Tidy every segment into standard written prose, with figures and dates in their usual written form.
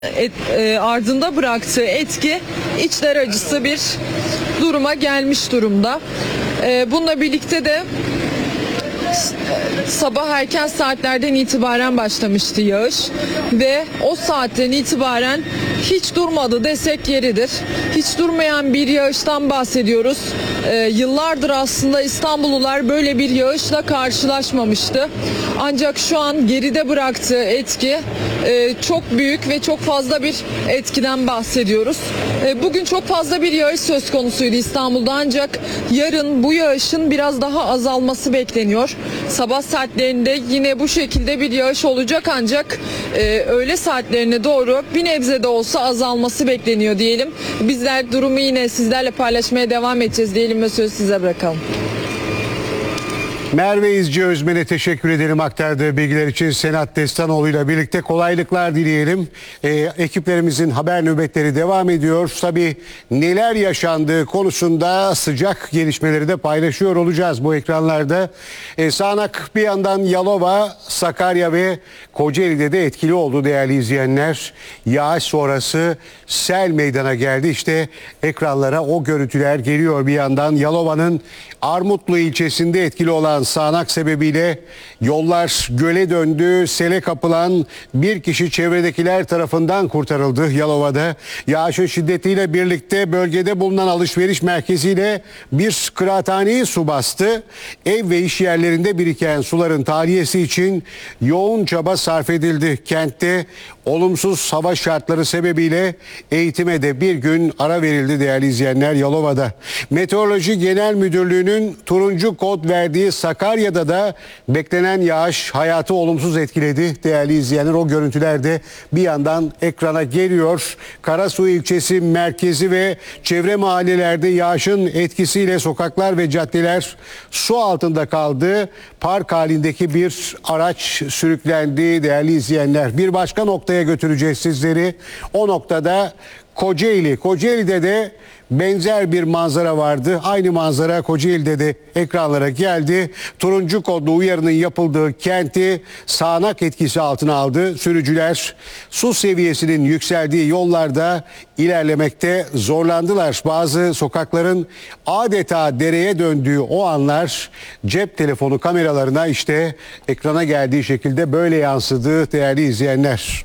Ardında bıraktığı etki içler acısı bir duruma gelmiş durumda. Bununla birlikte de sabah erken saatlerden itibaren başlamıştı yağış ve o saatten itibaren hiç durmadı desek yeridir. Hiç durmayan bir yağıştan bahsediyoruz. Yıllardır aslında İstanbullular böyle bir yağışla karşılaşmamıştı. Ancak şu an geride bıraktığı etki çok büyük ve çok fazla bir etkiden bahsediyoruz. Bugün çok fazla bir yağış söz konusuydu İstanbul'da, ancak yarın bu yağışın biraz daha azalması bekleniyor. Sabah saatlerinde yine bu şekilde bir yağış olacak, ancak öğle saatlerine doğru bir nebze de olsa azalması bekleniyor diyelim. Bizler durumu yine sizlerle paylaşmaya devam edeceğiz diyelim ve sözü size bırakalım. Merve İzci Özmen'e teşekkür edelim aktardığı bilgiler için. Senat Destanoğlu ile birlikte kolaylıklar dileyelim. Ekiplerimizin haber nöbetleri devam ediyor. Tabii neler yaşandığı konusunda sıcak gelişmeleri de paylaşıyor olacağız bu ekranlarda. Sağanak bir yandan Yalova, Sakarya ve Kocaeli'de de etkili oldu değerli izleyenler. Yağış sonrası sel meydana geldi. İşte ekranlara o görüntüler geliyor bir yandan. Yalova'nın Armutlu ilçesinde etkili olan sağanak sebebiyle yollar göle döndü, sele kapılan bir kişi çevredekiler tarafından kurtarıldı Yalova'da. Yağışın şiddetiyle birlikte bölgede bulunan alışveriş merkeziyle bir kıraathaneyi su bastı. Ev ve iş yerlerinde biriken suların tahliyesi için yoğun çaba sarf edildi. Kentte olumsuz hava şartları sebebiyle eğitime de bir gün ara verildi değerli izleyenler Yalova'da. Meteoroloji Genel Müdürlüğü'nün turuncu kod verdiği Sakarya'da da beklenen yağış hayatı olumsuz etkiledi değerli izleyenler. O görüntüler de bir yandan ekrana geliyor. Karasu ilçesi merkezi ve çevre mahallelerde yağışın etkisiyle sokaklar ve caddeler su altında kaldı. Park halindeki bir araç sürüklendi değerli izleyenler. Bir başka noktaya götüreceğiz sizleri. O noktada Kocaeli. Kocaeli'de de benzer bir manzara vardı. Aynı manzara Kocaeli'de de ekranlara geldi. Turuncu kodlu uyarının yapıldığı kenti sağanak etkisi altına aldı. Sürücüler su seviyesinin yükseldiği yollarda ilerlemekte zorlandılar. Bazı sokakların adeta dereye döndüğü o anlar cep telefonu kameralarına işte ekrana geldiği şekilde böyle yansıdı değerli izleyenler.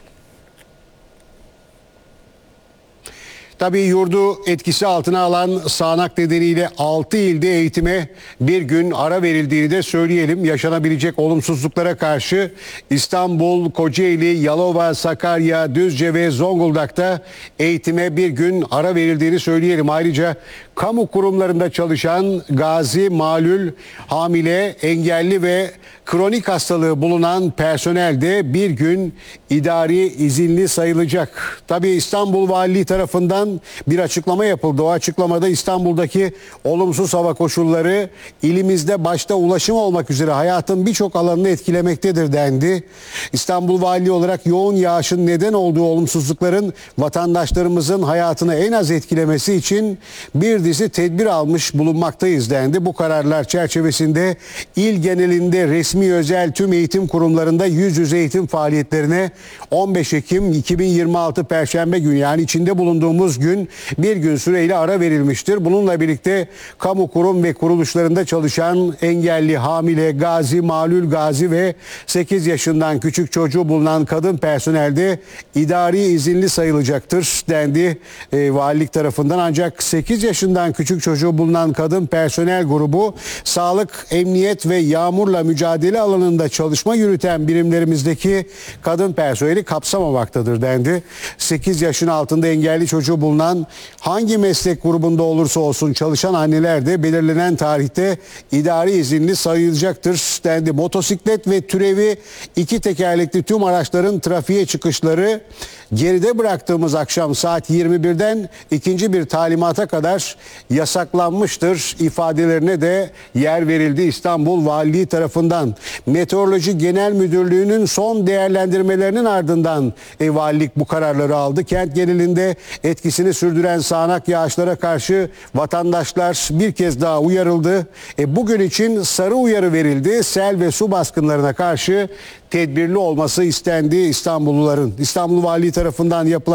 Tabii yurdu etkisi altına alan sağanak nedeniyle 6 ilde eğitime bir gün ara verildiğini de söyleyelim. Yaşanabilecek olumsuzluklara karşı İstanbul, Kocaeli, Yalova, Sakarya, Düzce ve Zonguldak'ta eğitime bir gün ara verildiğini söyleyelim. Ayrıca kamu kurumlarında çalışan gazi, malul, hamile, engelli ve kronik hastalığı bulunan personel de bir gün idari izinli sayılacak. Tabii İstanbul Valiliği tarafından bir açıklama yapıldı. O açıklamada İstanbul'daki olumsuz hava koşulları ilimizde başta ulaşım olmak üzere hayatın birçok alanını etkilemektedir dendi. İstanbul Valiliği olarak yoğun yağışın neden olduğu olumsuzlukların vatandaşlarımızın hayatını en az etkilemesi için bir dizi tedbir almış bulunmaktayız dendi. Bu kararlar çerçevesinde il genelinde resmi özel tüm eğitim kurumlarında yüz yüze eğitim faaliyetlerine 15 Ekim 2026 Perşembe günü, yani içinde bulunduğumuz gün bir gün süreyle ara verilmiştir. Bununla birlikte kamu kurum ve kuruluşlarında çalışan engelli, hamile, gazi, malul gazi ve 8 yaşından küçük çocuğu bulunan kadın personelde idari izinli sayılacaktır dendi valilik tarafından. Ancak 8 yaşından küçük çocuğu bulunan kadın personel grubu sağlık, emniyet ve yağmurla mücadele alanında çalışma yürüten birimlerimizdeki kadın personeli kapsamamaktadır dendi. 8 yaşın altında engelli çocuğu bulunan hangi meslek grubunda olursa olsun çalışan anneler de belirlenen tarihte idari izinli sayılacaktır dendi. Motosiklet ve türevi 2 tekerlekli tüm araçların trafiğe çıkışları geride bıraktığımız akşam saat 21'den ikinci bir talimata kadar yasaklanmıştır ifadelerine de yer verildi İstanbul Valiliği tarafından. Meteoroloji Genel Müdürlüğü'nün son değerlendirmelerinin ardından valilik bu kararları aldı. Kent genelinde etkisini sürdüren sağanak yağışlara karşı vatandaşlar bir kez daha uyarıldı. Bugün için sarı uyarı verildi. Sel ve su baskınlarına karşı tedbirli olması istendi İstanbulluların. İstanbul Valiliği tarafından yapılan